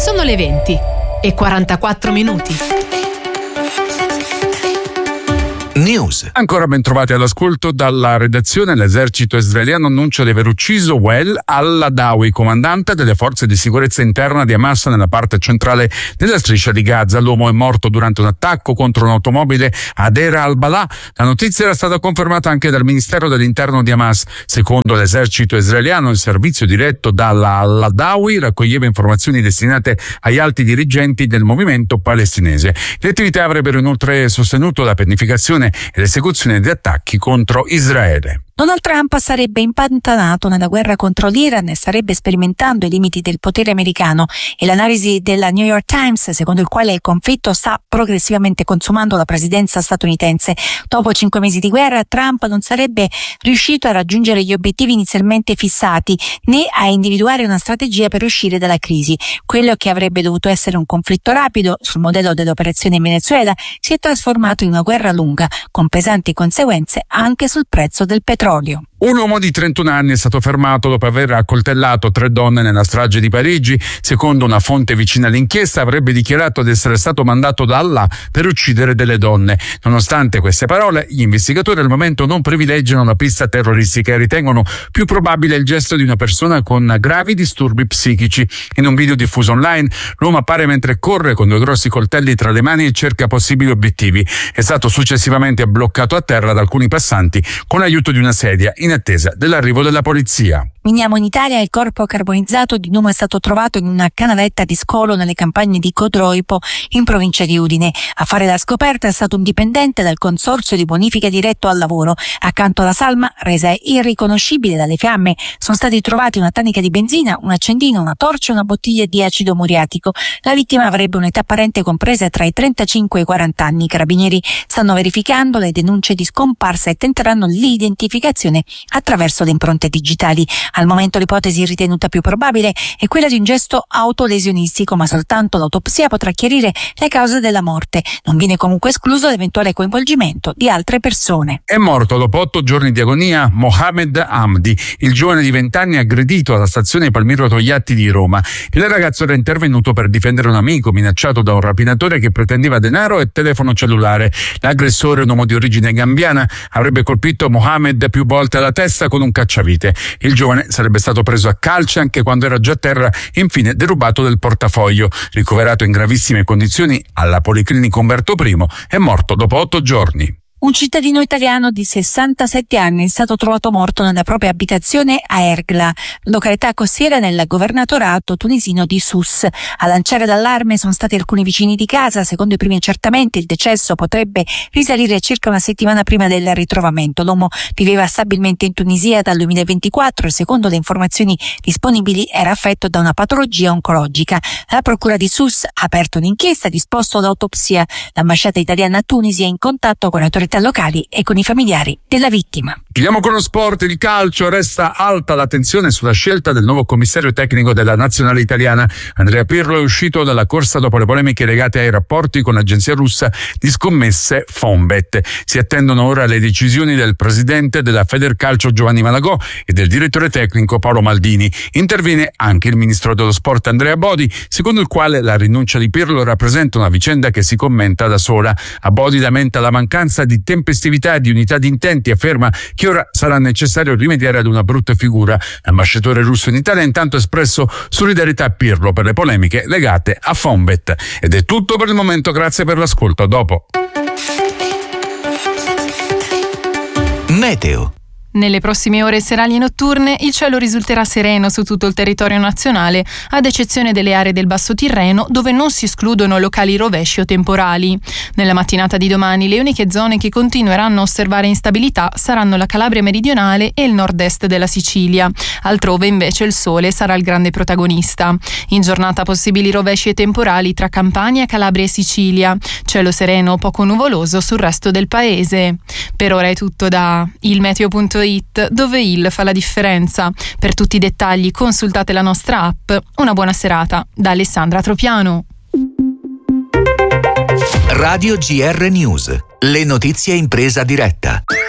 Sono le 20:44. News. Ancora ben trovati all'ascolto dalla redazione. L'esercito israeliano annuncia di aver ucciso Wael al-Ladawi, comandante delle forze di sicurezza interna di Hamas nella parte centrale della striscia di Gaza. L'uomo è morto durante un attacco contro un'automobile a Deir al-Balah. La notizia era stata confermata anche dal Ministero dell'Interno di Hamas. Secondo l'esercito israeliano, il servizio diretto dall'al-Ladawi raccoglieva informazioni destinate agli alti dirigenti del movimento palestinese. Le attività avrebbero inoltre sostenuto la pianificazione e l'esecuzione di attacchi contro Israele. Donald Trump sarebbe impantanato nella guerra contro l'Iran e starebbe sperimentando i limiti del potere americano, e l'analisi della New York Times, secondo il quale il conflitto sta progressivamente consumando la presidenza statunitense. Dopo 5 mesi di guerra, Trump non sarebbe riuscito a raggiungere gli obiettivi inizialmente fissati, né a individuare una strategia per uscire dalla crisi. Quello che avrebbe dovuto essere un conflitto rapido, sul modello dell'operazione in Venezuela, si è trasformato in una guerra lunga, con pesanti conseguenze anche sul prezzo del petrolio. Un uomo di 31 anni è stato fermato dopo aver accoltellato 3 donne nella strage di Parigi. Secondo una fonte vicina all'inchiesta, avrebbe dichiarato di essere stato mandato da Allah per uccidere delle donne. Nonostante queste parole, gli investigatori al momento non privilegiano la pista terroristica e ritengono più probabile il gesto di una persona con gravi disturbi psichici. In un video diffuso online, l'uomo appare mentre corre con 2 grossi coltelli tra le mani e cerca possibili obiettivi. È stato successivamente bloccato a terra da alcuni passanti con l'aiuto di una sedia in attesa dell'arrivo della polizia. Veniamo in Italia. Il corpo carbonizzato di un uomo è stato trovato in una canaletta di scolo nelle campagne di Codroipo, in provincia di Udine. A fare la scoperta è stato un dipendente del consorzio di bonifica diretto al lavoro. Accanto alla salma, resa irriconoscibile dalle fiamme, sono stati trovati una tanica di benzina, un accendino, una torcia e una bottiglia di acido muriatico. La vittima avrebbe un'età apparente compresa tra i 35 e i 40 anni. I carabinieri stanno verificando le denunce di scomparsa e tenteranno l'identificazione attraverso le impronte digitali. Al momento l'ipotesi ritenuta più probabile è quella di un gesto autolesionistico, ma soltanto l'autopsia potrà chiarire le cause della morte. Non viene comunque escluso l'eventuale coinvolgimento di altre persone. È morto dopo 8 giorni di agonia Mohamed Hamdi, il giovane di 20 anni aggredito alla stazione Palmiro Togliatti di Roma. Il ragazzo era intervenuto per difendere un amico minacciato da un rapinatore che pretendeva denaro e telefono cellulare. L'aggressore, un uomo di origine gambiana, avrebbe colpito Mohamed più volte alla testa con un cacciavite. Il giovane sarebbe stato preso a calci anche quando era già a terra, infine derubato del portafoglio. Ricoverato in gravissime condizioni alla Policlinico Umberto I, è morto dopo 8 giorni. Un cittadino italiano di 67 anni è stato trovato morto nella propria abitazione a Ergla, località costiera nel governatorato tunisino di Sousse. A lanciare l'allarme sono stati alcuni vicini di casa. Secondo i primi accertamenti, il decesso potrebbe risalire circa una settimana prima del ritrovamento. L'uomo viveva stabilmente in Tunisia dal 2024 e, secondo le informazioni disponibili, era affetto da una patologia oncologica. La procura di Sousse ha aperto un'inchiesta e disposto l'autopsia. L'ambasciata italiana a Tunisi è in contatto con le autorità locali e con i familiari della vittima. Chiudiamo con lo sport. Il calcio. Resta alta l'attenzione sulla scelta del nuovo commissario tecnico della nazionale italiana. Andrea Pirlo è uscito dalla corsa dopo le polemiche legate ai rapporti con l'agenzia russa di scommesse Fonbet. Si attendono ora le decisioni del presidente della Federcalcio Giovanni Malagò e del direttore tecnico Paolo Maldini. Interviene anche il ministro dello sport Andrea Bodi, secondo il quale la rinuncia di Pirlo rappresenta una vicenda che si commenta da sola. A Bodi lamenta la mancanza di tempestività e di unità di intenti, afferma che ora sarà necessario rimediare ad una brutta figura. L'ambasciatore russo in Italia ha intanto espresso solidarietà a Pirlo per le polemiche legate a Fonbet. Ed è tutto per il momento, grazie per l'ascolto, a dopo. Meteo. Nelle prossime ore serali e notturne il cielo risulterà sereno su tutto il territorio nazionale, ad eccezione delle aree del Basso Tirreno, dove non si escludono locali rovesci o temporali. Nella mattinata di domani le uniche zone che continueranno a osservare instabilità saranno la Calabria meridionale e il nord-est della Sicilia. Altrove invece il sole sarà il grande protagonista. In giornata possibili rovesci e temporali tra Campania, Calabria e Sicilia. Cielo sereno o poco nuvoloso sul resto del paese. Per ora è tutto da ilmeteo.it, dove il fa la differenza. Per tutti i dettagli consultate la nostra app. Una buona serata da Alessandra Tropiano. Radio GR News. Le notizie in presa diretta.